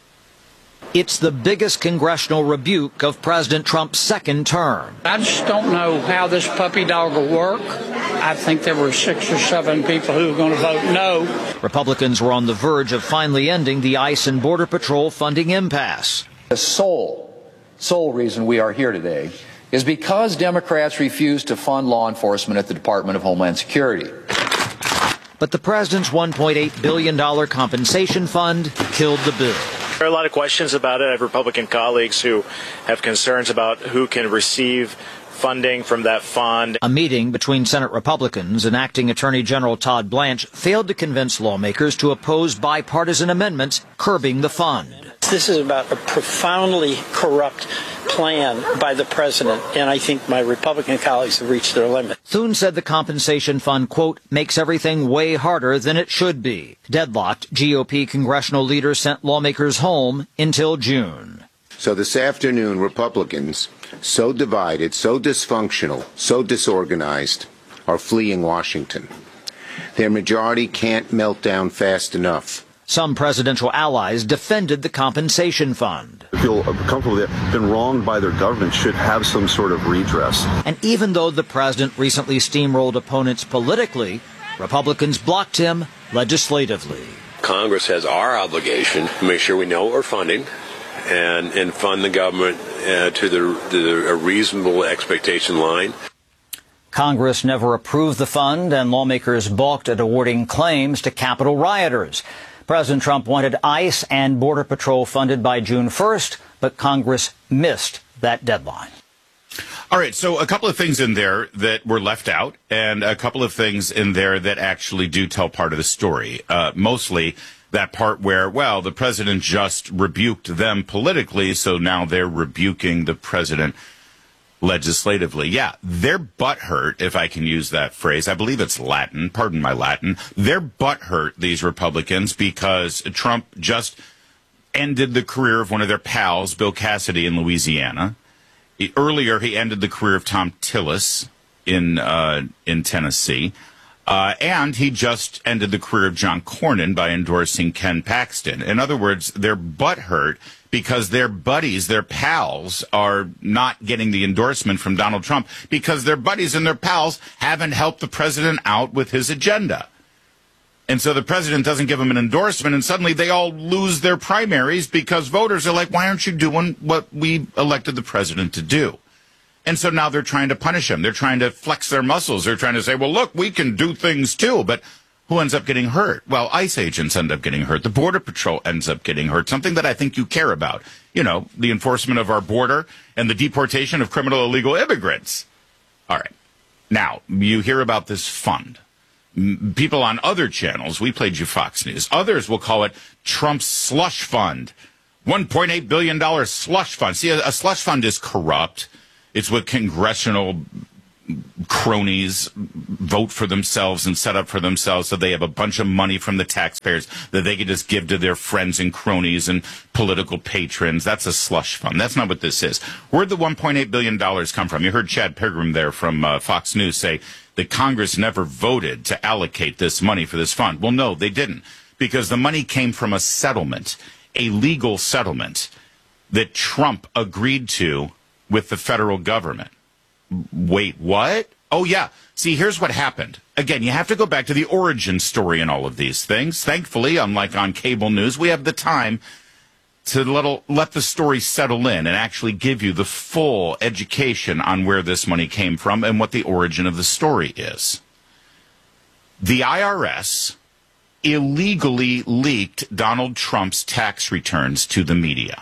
It's the biggest congressional rebuke of President Trump's second term. I just don't know how this puppy dog will work. I think there were 6 or 7 people who were going to vote no. Republicans were on the verge of finally ending the ICE and Border Patrol funding impasse. The sole reason we are here today is because Democrats refuse to fund law enforcement at the Department of Homeland Security. But the president's $1.8 billion compensation fund killed the bill. There are a lot of questions about it. I have Republican colleagues who have concerns about who can receive funding from that fund. A meeting between Senate Republicans and Acting Attorney General Todd Blanche failed to convince lawmakers to oppose bipartisan amendments curbing the fund. This is about a profoundly corrupt plan by the president, and I think my Republican colleagues have reached their limit. Thune said the compensation fund, quote, makes everything way harder than it should be. Deadlocked, GOP congressional leaders sent lawmakers home until June. So this afternoon, Republicans, so divided, so dysfunctional, so disorganized, are fleeing Washington. Their majority can't melt down fast enough. Some presidential allies defended the compensation fund. Feel comfortable that been wronged by their government should have some sort of redress. And even though the president recently steamrolled opponents politically, Republicans blocked him legislatively. Congress has our obligation to make sure we know what we're funding and fund the government to the reasonable expectation line. Congress never approved the fund, and lawmakers balked at awarding claims to Capitol rioters. President Trump wanted ICE and Border Patrol funded by June 1st, but Congress missed that deadline. All right, so a couple of things in there that were left out, and a couple of things in there that actually do tell part of the story. Mostly that part where, well, the president just rebuked them politically, so now they're rebuking the president legislatively. Yeah, they're butthurt, if I can use that phrase. I believe it's Latin. Pardon my Latin. They're butthurt, these Republicans, because Trump just ended the career of one of their pals, Bill Cassidy, in Louisiana. Earlier, he ended the career of Tom Tillis in Tennessee. And he just ended the career of John Cornyn by endorsing Ken Paxton. In other words, they're butthurt because their buddies, their pals, are not getting the endorsement from Donald Trump because their buddies and their pals haven't helped the president out with his agenda. And so the president doesn't give them an endorsement, and suddenly they all lose their primaries because voters are like, why aren't you doing what we elected the president to do? And so now they're trying to punish him. They're trying to flex their muscles. They're trying to say, well, look, we can do things too. But who ends up getting hurt? Well, ICE agents end up getting hurt. The Border Patrol ends up getting hurt, something that I think you care about. You know, the enforcement of our border and the deportation of criminal illegal immigrants. All right. Now, you hear about this fund. People on other channels, we played you Fox News. Others will call it Trump's slush fund. $1.8 billion slush fund. See, a slush fund is corrupt. It's what congressional cronies vote for themselves and set up for themselves so they have a bunch of money from the taxpayers that they can just give to their friends and cronies and political patrons. That's a slush fund. That's not what this is. Where'd the $1.8 billion come from? You heard Chad Pigram there from Fox News say that Congress never voted to allocate this money for this fund. Well, no, they didn't, because the money came from a settlement, a legal settlement that Trump agreed to with the federal government. Wait, what? Oh, yeah. See, here's what happened. Again, you have to go back to the origin story in all of these things. Thankfully, unlike on cable news, we have the time to let the story settle in and actually give you the full education on where this money came from and what the origin of the story is. The IRS illegally leaked Donald Trump's tax returns to the media.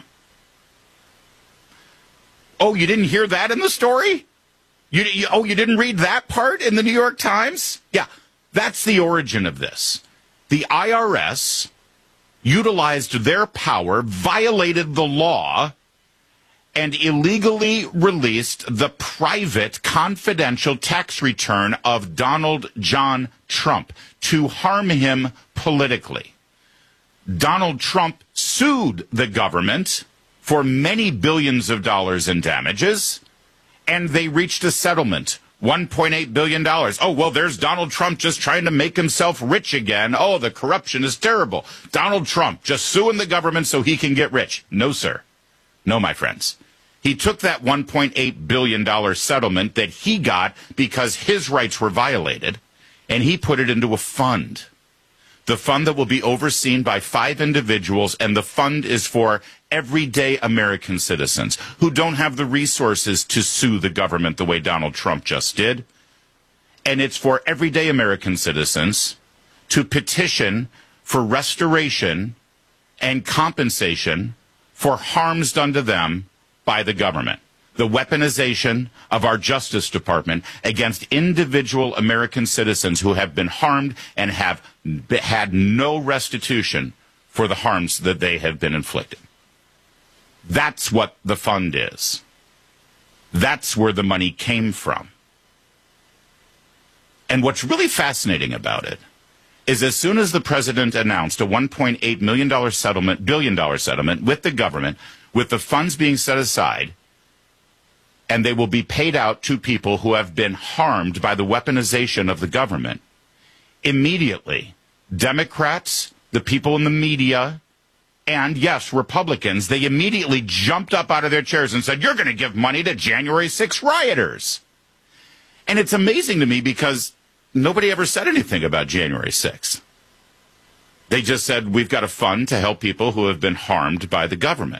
Oh, you didn't hear that in the story? You didn't read that part in the New York Times? Yeah, that's the origin of this. The IRS utilized their power, violated the law, and illegally released the private, confidential tax return of Donald John Trump to harm him politically. Donald Trump sued the government for many billions of dollars in damages, and they reached a settlement, $1.8 billion. Oh, well, there's Donald Trump just trying to make himself rich again. Oh, the corruption is terrible. Donald Trump just suing the government so he can get rich. No, sir. No, my friends. He took that $1.8 billion settlement that he got because his rights were violated, and he put it into a fund. The fund that will be overseen by 5 individuals, and the fund is for everyday American citizens who don't have the resources to sue the government the way Donald Trump just did. And it's for everyday American citizens to petition for restoration and compensation for harms done to them by the government. The weaponization of our Justice Department against individual American citizens who have been harmed and have had no restitution for the harms that they have been inflicted. That's what the fund is. That's where the money came from. And what's really fascinating about it is as soon as the president announced a $1.8 billion settlement with the government, with the funds being set aside, and they will be paid out to people who have been harmed by the weaponization of the government, immediately, Democrats, the people in the media, and, yes, Republicans, they immediately jumped up out of their chairs and said, you're going to give money to January 6 rioters. And it's amazing to me because nobody ever said anything about January 6. They just said, we've got a fund to help people who have been harmed by the government.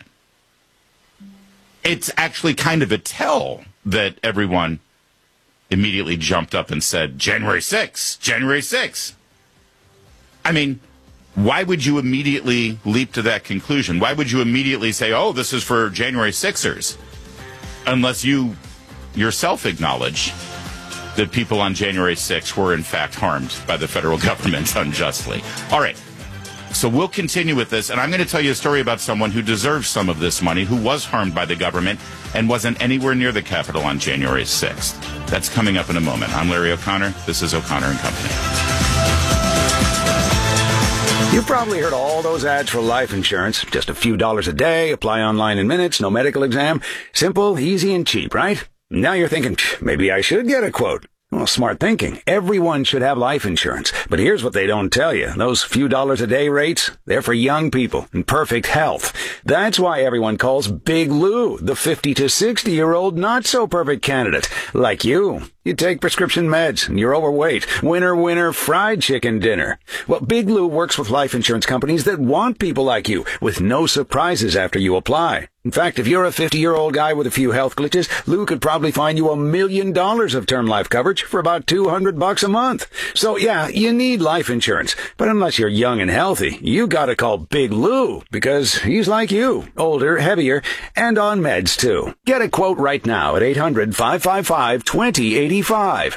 It's actually kind of a tell that everyone immediately jumped up and said, January 6, January 6. I mean, why would you immediately leap to that conclusion? Why would you immediately say, oh, this is for January 6ers? Unless you yourself acknowledge that people on January 6 were in fact harmed by the federal government unjustly. All right. So we'll continue with this, and I'm going to tell you a story about someone who deserves some of this money, who was harmed by the government and wasn't anywhere near the Capitol on January 6th. That's coming up in a moment. I'm Larry O'Connor. This is O'Connor and Company. You've probably heard all those ads for life insurance. Just a few dollars a day, apply online in minutes, no medical exam. Simple, easy, and cheap, right? Now you're thinking, maybe I should get a quote. Well, smart thinking. Everyone should have life insurance. But here's what they don't tell you. Those few dollars a day rates, they're for young people in perfect health. That's why everyone calls Big Lou the 50 to 60-year-old not-so-perfect candidate, like you. You take prescription meds and you're overweight. Winner, fried chicken dinner. Well, Big Lou works with life insurance companies that want people like you with no surprises after you apply. In fact, if you're a 50-year-old guy with a few health glitches, Lou could probably find you $1 million of term life coverage for about $200 a month. So yeah, you need life insurance. But unless you're young and healthy, you gotta call Big Lou because he's like you, older, heavier, and on meds too. Get a quote right now at 800-555-2085.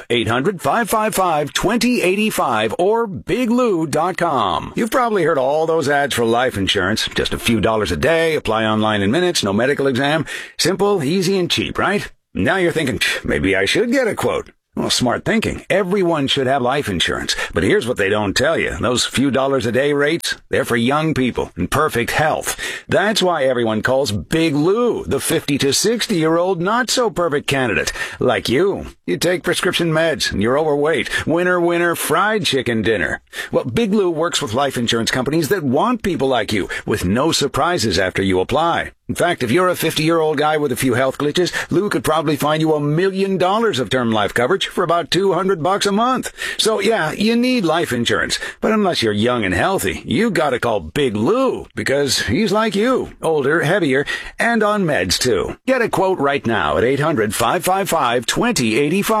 800-555-2085 or biglou.com. You've probably heard all those ads for life insurance. Just a few dollars a day, apply online in minutes, no medical exam. Simple, easy, and cheap, right? Now you're thinking, maybe I should get a quote. Well, smart thinking. Everyone should have life insurance. But here's what they don't tell you. Those few dollars a day rates, they're for young people in perfect health. That's why everyone calls Big Lou the 50 to 60-year-old not-so-perfect candidate, like you. You take prescription meds and you're overweight. Winner, fried chicken dinner. Well, Big Lou works with life insurance companies that want people like you with no surprises after you apply. In fact, if you're a 50-year-old guy with a few health glitches, Lou could probably find you $1 million of term life coverage for about $200 a month. So yeah, you need life insurance. But unless you're young and healthy, you gotta call Big Lou because he's like you, older, heavier, and on meds too. Get a quote right now at 800-555-2085.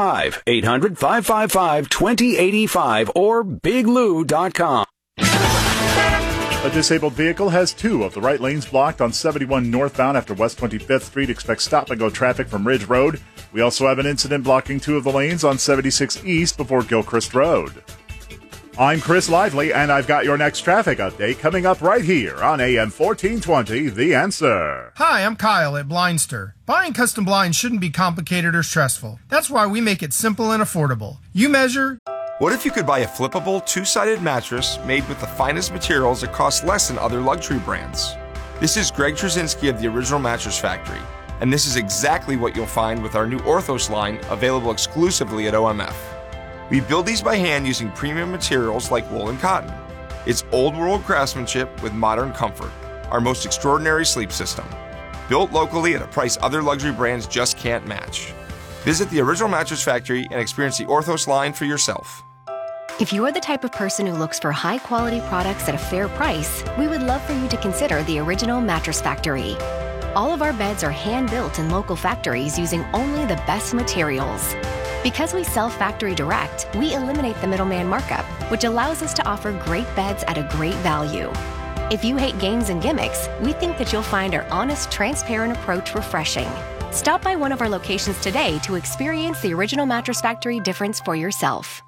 800-555-2085 or biglou.com. A disabled vehicle has two of the right lanes blocked on 71 northbound after West 25th Street. Expect stop-and-go traffic from Ridge Road. We also have an incident blocking two of the lanes on 76 East before Gilchrist Road. I'm Chris Lively, and I've got your next traffic update coming up right here on AM 1420, The Answer. Hi, I'm Kyle at Blindster. Buying custom blinds shouldn't be complicated or stressful. That's why we make it simple and affordable. You measure... What if you could buy a flippable, two-sided mattress made with the finest materials that cost less than other luxury brands? This is Greg Trzynski of the Original Mattress Factory, and this is exactly what you'll find with our new Orthos line available exclusively at OMF. We build these by hand using premium materials like wool and cotton. It's old-world craftsmanship with modern comfort, our most extraordinary sleep system. Built locally at a price other luxury brands just can't match. Visit the Original Mattress Factory and experience the Orthos line for yourself. If you're the type of person who looks for high-quality products at a fair price, we would love for you to consider the Original Mattress Factory. All of our beds are hand-built in local factories using only the best materials. Because we sell factory direct, we eliminate the middleman markup, which allows us to offer great beds at a great value. If you hate games and gimmicks, we think that you'll find our honest, transparent approach refreshing. Stop by one of our locations today to experience the Original Mattress Factory difference for yourself.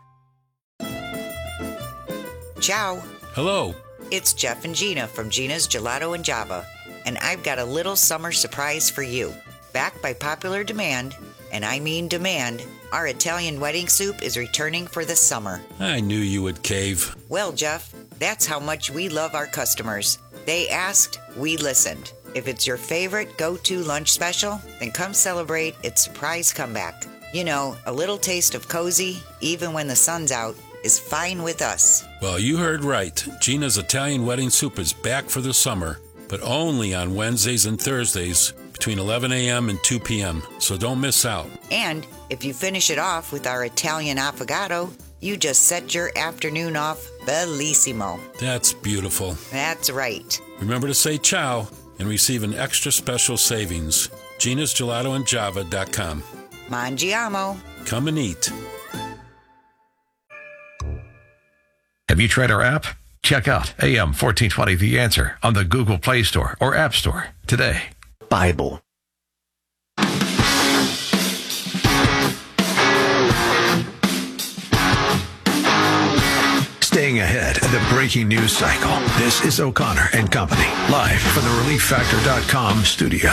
Ciao. Hello. It's Jeff and Gina from Gina's Gelato and Java, and I've got a little summer surprise for you. Backed by popular demand, and I mean demand, our Italian wedding soup is returning for the summer. I knew you would cave. Well, Jeff, that's how much we love our customers. They asked, we listened. If it's your favorite go-to lunch special, then come celebrate its surprise comeback. You know, a little taste of cozy, even when the sun's out, is fine with us. Well, you heard right. Gina's Italian wedding soup is back for the summer, but only on Wednesdays and Thursdays between 11 a.m. and 2 p.m., so don't miss out. And if you finish it off with our Italian affogato, you just set your afternoon off bellissimo. That's beautiful. That's right. Remember to say ciao and receive an extra special savings. Gina'sGelatoandJava.com. Mangiamo. Come and eat. Have you tried our app? Check out AM 1420 The Answer on the Google Play Store or App Store today. Bible. Staying ahead of the breaking news cycle. This is O'Connor and Company, live from the ReliefFactor.com studio.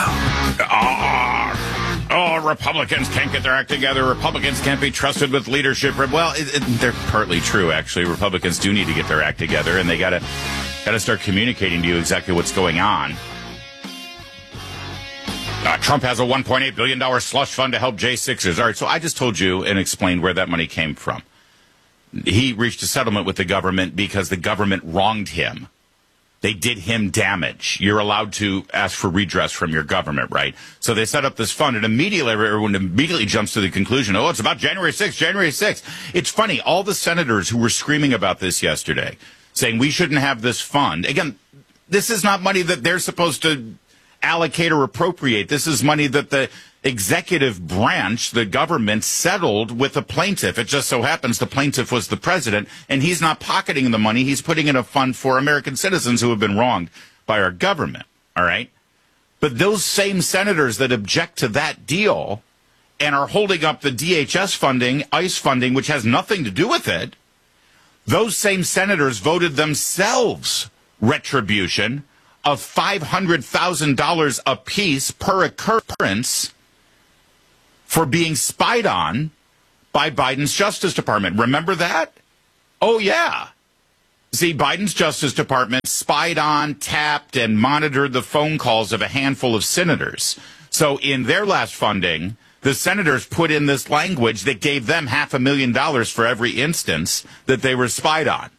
Republicans can't get their act together. Republicans can't be trusted with leadership. Well, they're partly true, actually. Republicans do need to get their act together, and they gotta start communicating to you exactly what's going on. Trump has a $1.8 billion slush fund to help J6ers. All right, so I just told you and explained where that money came from. He reached a settlement with the government because the government wronged him. They did him damage. You're allowed to ask for redress from your government, right? So they set up this fund, and everyone immediately jumps to the conclusion, oh, it's about January 6th, January 6th. It's funny, all the senators who were screaming about this yesterday, saying we shouldn't have this fund. Again, this is not money that they're supposed to allocate or appropriate. This is money that the executive branch, the government, settled with the plaintiff. It just so happens the plaintiff was the president, and he's not pocketing the money. He's putting in a fund for American citizens who have been wronged by our government, all right? But those same senators that object to that deal and are holding up the DHS funding, ICE funding, which has nothing to do with it, those same senators voted themselves retribution of $500,000 apiece per occurrence for being spied on by Biden's Justice Department. Remember that? Oh, yeah. See, Biden's Justice Department spied on, tapped, and monitored the phone calls of a handful of senators. So in their last funding, the senators put in this language that gave them $500,000 for every instance that they were spied on.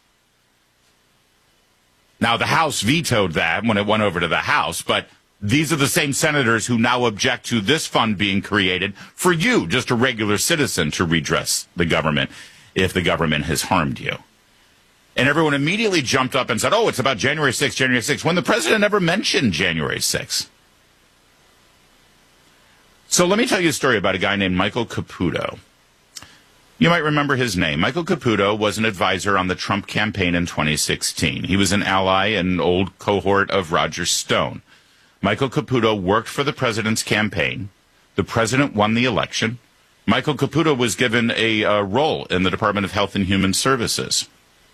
Now, the House vetoed that when it went over to the House, but these are the same senators who now object to this fund being created for you, just a regular citizen, to redress the government if the government has harmed you. And everyone immediately jumped up and said, oh, it's about January 6th, January 6th, when the president never mentioned January 6th. So let me tell you a story about a guy named Michael Caputo. You might remember his name. Michael Caputo was an advisor on the Trump campaign in 2016. He was an ally and old cohort of Roger Stone. Michael Caputo worked for the president's campaign. The president won the election. Michael Caputo was given a role in the Department of Health and Human Services.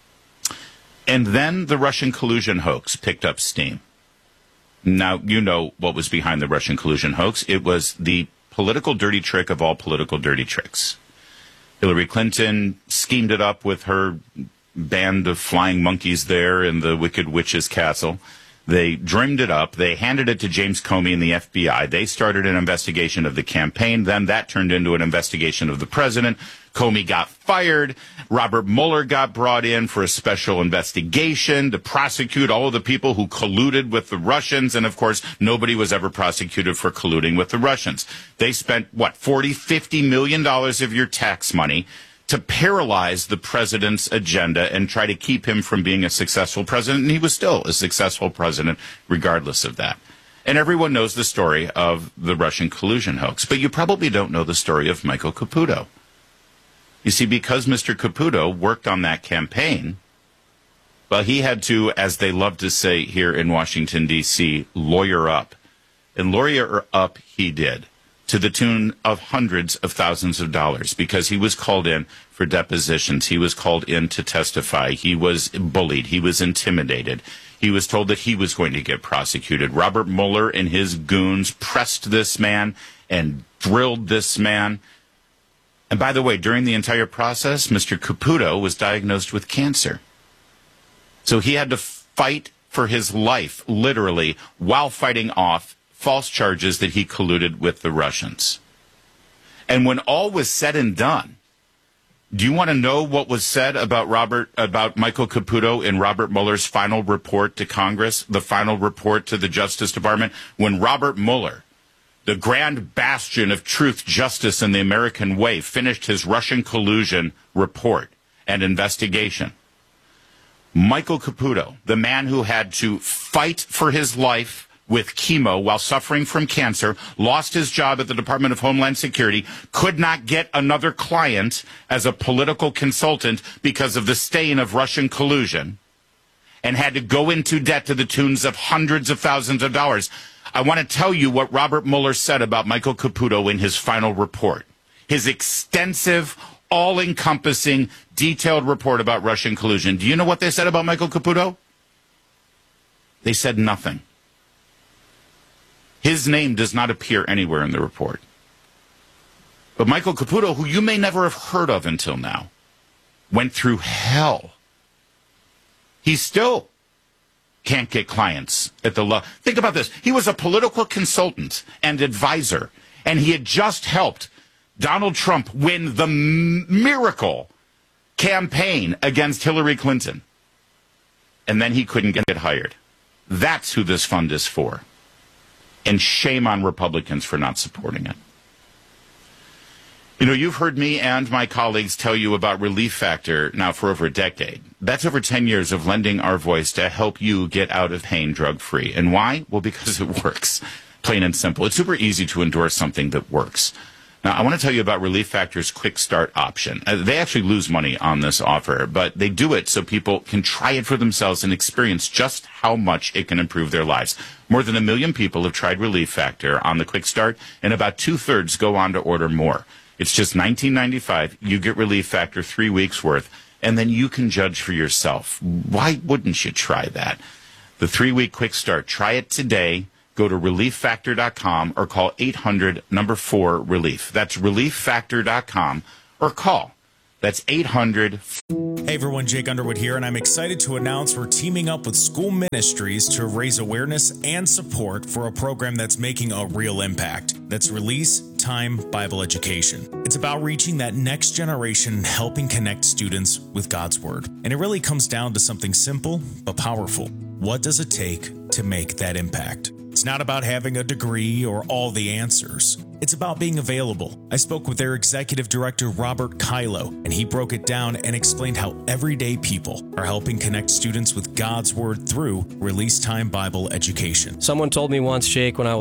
And then the Russian collusion hoax picked up steam. Now, you know what was behind the Russian collusion hoax. It was the political dirty trick of all political dirty tricks. Hillary Clinton schemed it up with her band of flying monkeys there in the Wicked Witch's castle. They dreamed it up. They handed it to James Comey and the FBI. They started an investigation of the campaign. Then that turned into an investigation of the president. Comey got fired. Robert Mueller got brought in for a special investigation to prosecute all of the people who colluded with the Russians. And, of course, nobody was ever prosecuted for colluding with the Russians. They spent, $40-50 million of your tax money to paralyze the president's agenda and try to keep him from being a successful president. And he was still a successful president regardless of that. And everyone knows the story of the Russian collusion hoax. But you probably don't know the story of Michael Caputo. You see, because Mr. Caputo worked on that campaign, well, he had to, as they love to say here in Washington, D.C., lawyer up. And lawyer up he did, to the tune of hundreds of thousands of dollars, because he was called in for depositions. He was called in to testify. He was bullied. He was intimidated. He was told that he was going to get prosecuted. Robert Mueller and his goons pressed this man and drilled this man. And by the way, during the entire process, Mr. Caputo was diagnosed with cancer. So he had to fight for his life, literally, while fighting off false charges that he colluded with the Russians. And when all was said and done, do you want to know what was said about Michael Caputo in Robert Mueller's final report to Congress, the final report to the Justice Department? When Robert Mueller, the grand bastion of truth, justice, and the American way, finished his Russian collusion report and investigation, Michael Caputo, the man who had to fight for his life with chemo while suffering from cancer, lost his job at the Department of Homeland Security, could not get another client as a political consultant because of the stain of Russian collusion, and had to go into debt to the tunes of hundreds of thousands of dollars. I want to tell you what Robert Mueller said about Michael Caputo in his final report. His extensive, all-encompassing, detailed report about Russian collusion. Do you know what they said about Michael Caputo? They said nothing. His name does not appear anywhere in the report. But Michael Caputo, who you may never have heard of until now, went through hell. He's still can't get clients at the law. Think about this. He was a political consultant and advisor, and he had just helped Donald Trump win the miracle campaign against Hillary Clinton. And then he couldn't get hired. That's who this fund is for. And shame on Republicans for not supporting it. You know, you've heard me and my colleagues tell you about Relief Factor now for over a decade. That's over 10 years of lending our voice to help you get out of pain drug-free. And why? Well, because it works. Plain and simple. It's super easy to endorse something that works. Now, I want to tell you about Relief Factor's Quick Start option. They actually lose money on this offer, but they do it so people can try it for themselves and experience just how much it can improve their lives. More than 1 million people have tried Relief Factor on the Quick Start, and about 2/3 go on to order more. It's just $19.95. You get Relief Factor 3 weeks worth, and then you can judge for yourself. Why wouldn't you try that? The 3-week Quick Start. Try it today. Go to ReliefFactor.com or call 800-4-RELIEF. That's ReliefFactor.com or call. That's 800. Hey everyone, Jake Underwood here, and I'm excited to announce we're teaming up with school ministries to raise awareness and support for a program that's making a real impact. That's Release Time Bible Education. It's about reaching that next generation and helping connect students with God's Word. And it really comes down to something simple but powerful. What does it take to make that impact? It's not about having a degree or all the answers. It's about being available. I spoke with their executive director, Robert Kylo, and he broke it down and explained how everyday people are helping connect students with God's Word through Release Time Bible Education. Someone told me once, Jake, when I was